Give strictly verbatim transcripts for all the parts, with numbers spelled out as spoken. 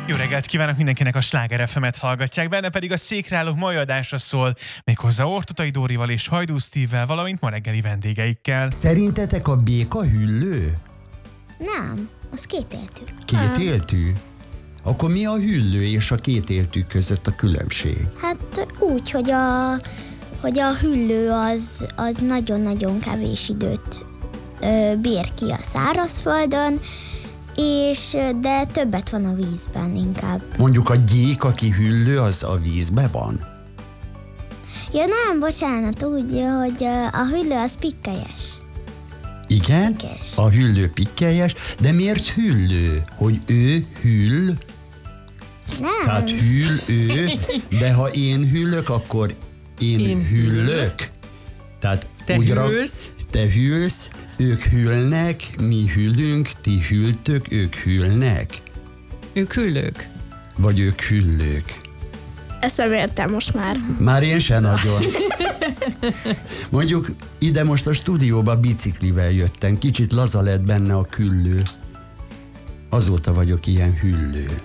Jó reggelt kívánok mindenkinek, a Sláger ef emet hallgatják, benne pedig a Székreállók mai adásra szól, méghozzá Orthotai Dórival és Hajdú Steve-vel, valamint ma reggeli vendégeikkel. Szerintetek a béka hüllő? Nem, az kétéltű. Kétéltű? Akkor mi a hüllő és a kétéltű között a különbség? Hát úgy, hogy a, hogy a hüllő az, az nagyon-nagyon kevés időt ö, bír ki a szárazföldön, és de többet van a vízben inkább. Mondjuk a gyék, aki hüllő, az a vízbe van? Ja nem, bocsánat, úgy, hogy a hüllő az pikkelyes. Igen? Pikkelyes. A hüllő pikkelyes, de miért hüllő? Hogy ő hüll? Nem. Tehát hüll ő, de ha én hüllök, akkor én, én hüllök. Tehát Te úgy rak- hüllsz? Te hüllsz, ők hüllnek, mi hüllünk, ti hülltök, ők hüllnek. Ők hüllők. Vagy ők hüllők. Ezt nem értem most már. Már én sem nagyon. Mondjuk ide most a stúdióba biciklivel jöttem, kicsit laza lett benne a küllő. Azóta vagyok ilyen hüllő.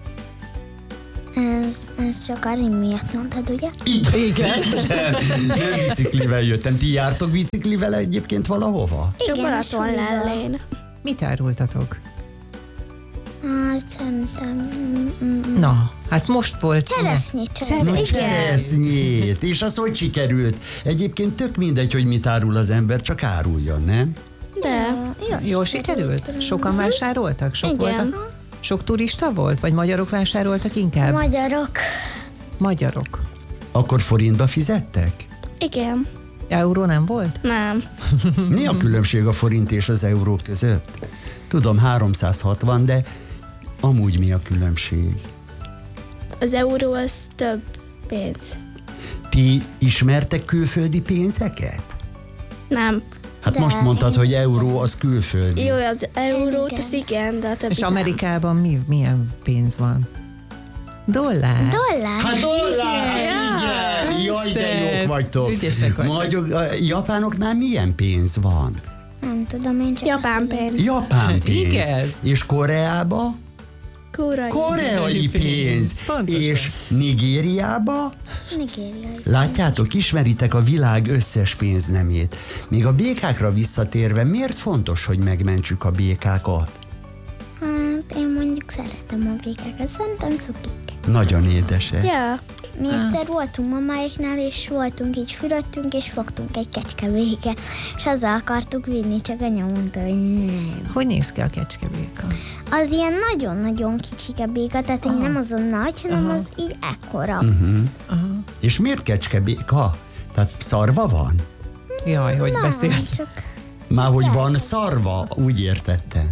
Ez, ez csak a rim miatt mondtad, ugye? Igen. Nem biciklivel jöttem. Ti jártok biciklivel egyébként valahova? Csak Igen, Balaton suliba. lellén. Mit árultatok? Hát szerintem... mm, mm, Na, hát most volt... Cseresznyi, No, cseresznyi. cseresznyét. És az hogy sikerült? Egyébként tök mindegy, hogy mit árul az ember, csak áruljon, nem? De Jól sikerült? Sokan vásároltak? Sok Igen. voltak? Sok turista volt? Vagy magyarok vásároltak inkább? Magyarok. Magyarok. Akkor forintba fizettek? igen, Euró nem volt? nem. Mi a különbség a forint és az euró között? Tudom, háromszázhatvan, de amúgy mi a különbség? Az euró az több pénz. Ti ismertek külföldi pénzeket? Nem. Hát De most mondtad, én- hogy euró az külföldi. Jó, az eurót, Igen. az igen, de a többi És nem. Amerikában mi, milyen pénz van? Dollár. Dollár. Hát dollár! Igen! Jaj, de jók vagytok! Ügyesek vagytok. Magyar, a japánoknál milyen pénz van? Nem tudom, én csak Japán azt tudom. pénz. Japán pénz. Igaz? És Koreába? Koreai. Koreai pénz. Pontosan. És Nigériába? Nigériai. Látjátok, ismeritek a világ összes pénznemét. Még a békákra visszatérve, miért fontos, hogy megmentsük a békákat? Hát én mondjuk szeretem a békákat, szerintem cukik. Nagyon édesek. Ja, Mi egyszer voltunk mamáiknál, és voltunk így fürödtünk, és fogtunk egy kecskebéket, és azzal akartuk vinni, csak anya mondta, hogy nem. Hogy néz ki a kecskebéka? Az ilyen nagyon-nagyon kicsike béka, tehát így nem az a nagy, hanem az így ekkora. Uh-huh. És miért kecskebéka? Tehát szarva van? Jaj, hogy Nem, beszélsz. csak Már hogy van szarva, úgy értettem.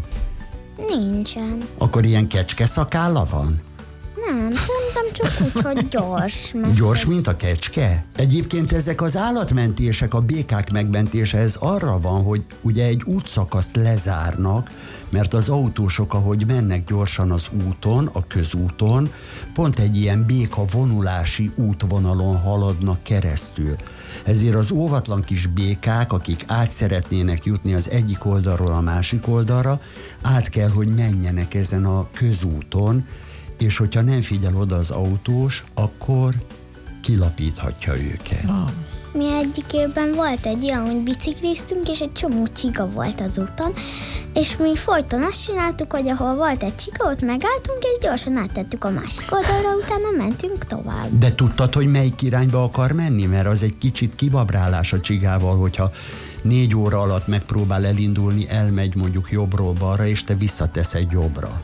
nincsen. Akkor ilyen kecske szakálla van? Nem, szerintem csak úgy, hogy gyors. Meg Gyors, mint a kecske? Egyébként ezek az állatmentések, a békák megmentése, ez arra van, hogy ugye egy útszakaszt lezárnak, mert az autósok, ahogy mennek gyorsan az úton, a közúton, pont egy ilyen béka vonulási útvonalon haladnak keresztül. Ezért az óvatlan kis békák, akik át szeretnének jutni az egyik oldalról a másik oldalra, át kell, hogy menjenek ezen a közúton, és hogyha nem figyel oda az autós, akkor kilapíthatja őket. Mi egyik évben volt egy olyan, hogy bicikliztünk, és egy csomó csiga volt az úton, és mi folyton azt csináltuk, hogy ahol volt egy csiga, ott megálltunk, és gyorsan áttettük a másik oldalra, utána mentünk tovább. De tudtad, hogy melyik irányba akar menni? Mert az egy kicsit kibabrálás a csigával, hogyha négy óra alatt megpróbál elindulni, elmegy mondjuk jobbról balra, és te visszateszed jobbra.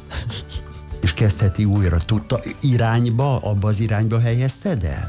És kezdheti újra. Tudta, irányba, abba az irányba helyezted el?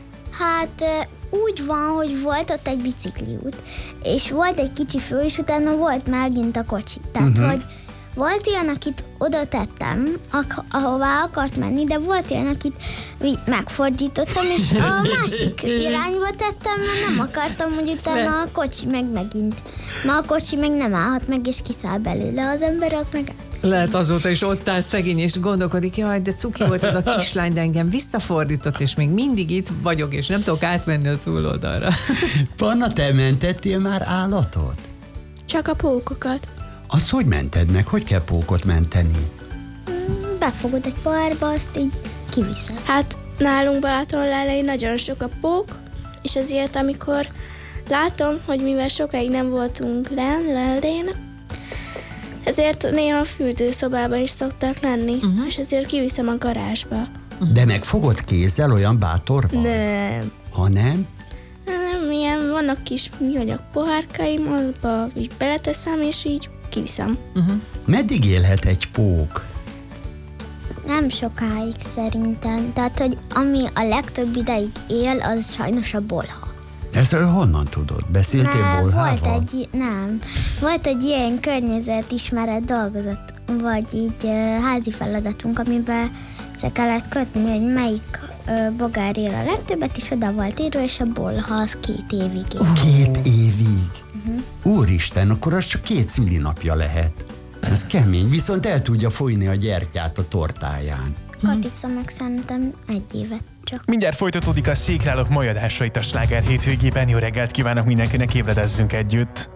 Hát ö, úgy van, hogy volt ott egy bicikliút, és volt egy kicsi fő, és utána volt megint a kocsi. Tehát, uh-huh. hogy volt olyan, akit oda tettem, ak- ahová akart menni, de volt olyan, akit így megfordítottam, és a másik irányba tettem, mert nem akartam, hogy utána a kocsi meg megint. Ma a kocsi meg nem állhat meg, és kiszáll belőle az ember, az meg Lehet azóta is ott áll szegény, és gondolkodik, jaj, de cuki volt az a kislány, de engem visszafordított, és még mindig itt vagyok, és nem tudok átmenni a túloldalra. Panna, te mentettél már állatot? csak a pókokat. Azt hogy mented meg? Hogy kell pókot menteni? befog belefogod egy pohárba, azt így kiviszed. Hát nálunk Balaton lelején nagyon sok a pók, és ezért amikor látom, hogy mivel sokáig nem voltunk len, lelén, ezért néha a fürdőszobában is szoktak lenni, uh-huh. és ezért kiviszem a garázsba. De megfogod kézzel, olyan bátor vagy? Nem. Ha nem? Nem, ilyen vannak kis műanyag pohárkáim, abba így beleteszem, és így kiviszem. Uh-huh. Meddig élhet egy pók? Nem sokáig szerintem. Tehát, hogy ami a legtöbb ideig él, az sajnos a bolha. Ezt honnan tudod? Beszéltél Már bolhával? volt egy, nem, volt egy ilyen környezetismeret dolgozat, vagy így uh, házi feladatunk, amiben össze kellett kötni, hogy melyik uh, bogár él a legtöbbet, és oda volt írva, és a bolha az két évig él. Két évig? Uh-huh. Úristen, akkor az csak két szülinapja lehet. Ez kemény, viszont el tudja fújni a gyertyát a tortáján. Katica meg szerintem egy évet csak. Mindjárt folytatódik a Székrálók mai adása itt a Sláger hétvégében. Jó reggelt kívánok mindenkinek, ébredezzünk együtt!